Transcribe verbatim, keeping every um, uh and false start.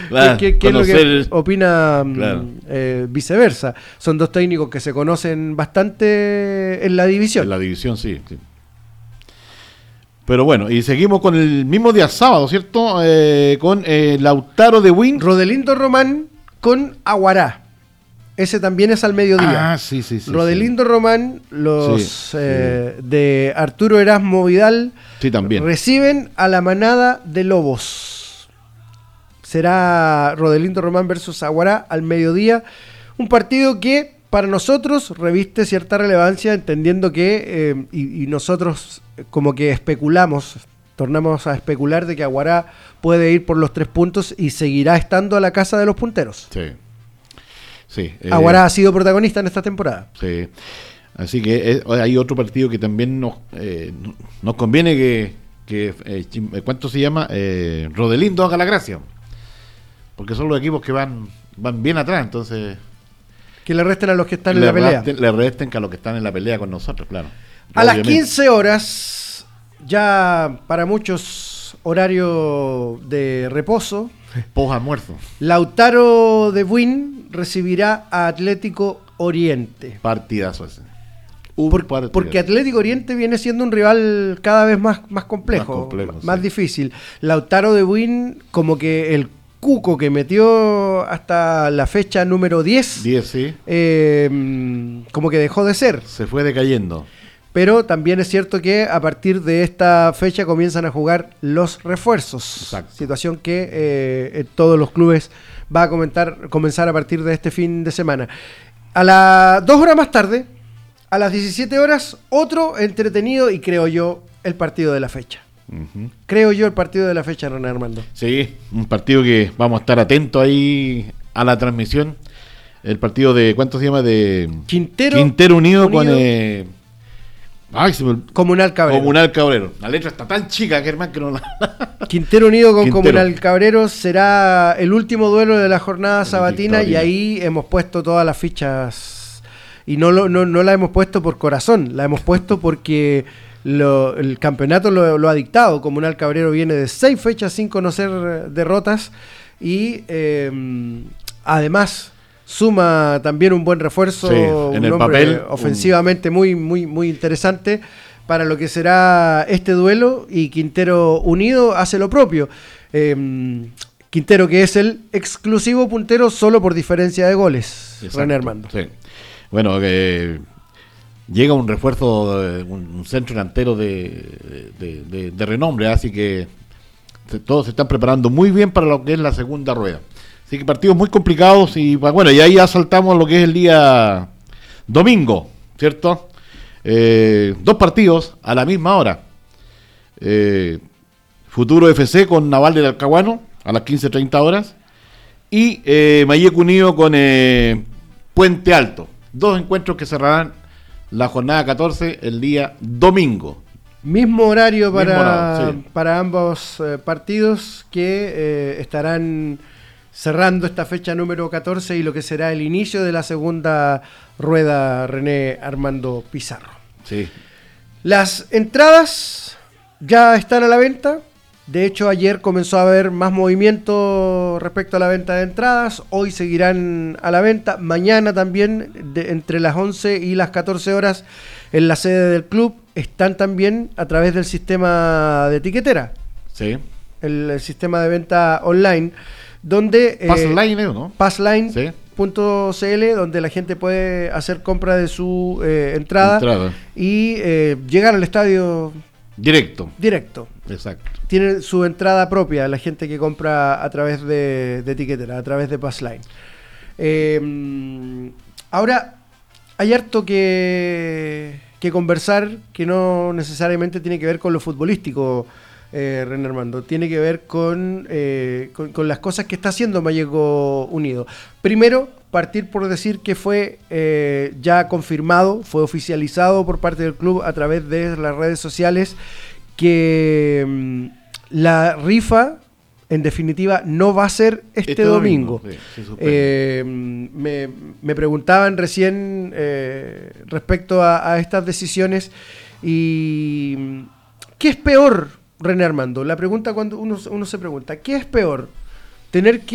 claro, ¿Qué, qué, qué es lo que el... opina claro. eh, viceversa? Son dos técnicos que se conocen bastante en la división. En la división, sí, sí. Pero bueno, y seguimos con el mismo día sábado, ¿cierto? Eh, con eh, Lautaro de Win. Rodelindo Román con Aguará. Ese también es al mediodía. Ah, sí, sí, sí. Rodelindo sí. Román, los sí, eh, sí. de Arturo Erasmo Vidal, sí, también. reciben a la manada de Lobos. Será Rodelindo Román versus Aguará al mediodía. Un partido que para nosotros reviste cierta relevancia, entendiendo que, eh, y, y nosotros como que especulamos, tornamos a especular de que Aguará puede ir por los tres puntos y seguirá estando a la casa de los punteros. Sí. Sí, eh, Aguará ha sido protagonista en esta temporada. Sí. Así que eh, hay otro partido que también nos, eh, nos conviene que, que eh, ¿cuánto se llama? Eh, Rodelindo haga la gracia. Porque son los equipos que van, van bien atrás, entonces... Que le resten a los que están le en la pelea. Resten, le resten a los que están en la pelea con nosotros, claro. A Obviamente. Las quince horas, ya para muchos horario de reposo, post-almuerzo, Lautaro de Buin recibirá a Atlético Oriente. Partidazo ese. Por, partidazo. Porque Atlético Oriente viene siendo un rival cada vez más, más complejo, más, complejo, más sí. difícil. Lautaro de Buin, como que el cuco que metió hasta la fecha número diez, diez sí. eh, como que dejó de ser. Se fue decayendo. Pero también es cierto que a partir de esta fecha comienzan a jugar los refuerzos. Exacto. Situación que eh, en todos los clubes va a comentar, comenzar a partir de este fin de semana. A las dos horas más tarde, a las diecisiete horas, otro entretenido y creo yo el partido de la fecha. Uh-huh. Creo yo el partido de la fecha, René Armando. Sí, un partido que vamos a estar atentos ahí a la transmisión. El partido de, ¿cuánto se llama? De Quintero, Quintero Unido, Unido con... Eh, ay, se me... Comunal Cabrero. Comunal Cabrero. La letra está tan chica que hermano que no la... Quintero Unido con Quintero. Comunal Cabrero será el último duelo de la jornada sabatina y ahí hemos puesto todas las fichas. Y no, lo, no, no la hemos puesto por corazón, la hemos puesto porque... Lo, el campeonato lo, lo ha dictado. Comunal Cabrero viene de seis fechas sin conocer derrotas y eh, además suma también un buen refuerzo, sí, en un el hombre papel, ofensivamente un... muy, muy, muy interesante para lo que será este duelo, y Quintero Unido hace lo propio. Eh, Quintero, que es el exclusivo puntero solo por diferencia de goles. Exacto, René Armando. Sí. Bueno, que eh, llega un refuerzo, un, un centro delantero de, de, de, de renombre, así que se, todos se están preparando muy bien para lo que es la segunda rueda. Así que partidos muy complicados y bueno, y ahí ya saltamos lo que es el día domingo, ¿cierto? Eh, dos partidos a la misma hora. Eh, Futuro F C con Naval del Alcahuano a las quince treinta horas y eh, Mayeco Unido con eh, Puente Alto. Dos encuentros que cerrarán la jornada catorce el día domingo. Mismo horario para, Mismo horario, sí. para ambos eh, partidos que eh, estarán cerrando esta fecha número catorce y lo que será el inicio de la segunda rueda, René Armando Pizarro. Sí. Las entradas ya están a la venta. De hecho, ayer comenzó a haber más movimiento respecto a la venta de entradas. Hoy seguirán a la venta. Mañana también, de, entre las once y las catorce horas, en la sede del club, están también a través del sistema de etiquetera. Sí. El, el sistema de venta online, donde... Passline, eh, ¿no? Passline. Sí. .cl, donde la gente puede hacer compra de su eh, entrada, entrada y eh, llegar al estadio directo. Directo. Exacto. Tiene su entrada propia la gente que compra a través de, de etiquetera, a través de Passline. Eh, ahora, hay harto que, que conversar que no necesariamente tiene que ver con lo futbolístico, eh, René Armando. Tiene que ver con, eh, con, con las cosas que está haciendo Mayeco Unido. Primero, partir por decir que fue eh, ya confirmado, fue oficializado por parte del club a través de las redes sociales que mmm, la rifa, en definitiva, no va a ser este, este domingo. domingo. Sí, sí, eh, me, me preguntaban recién eh, respecto a, a estas decisiones y ¿qué es peor, René Armando? La pregunta cuando uno, uno se pregunta, ¿qué es peor? ¿Tener que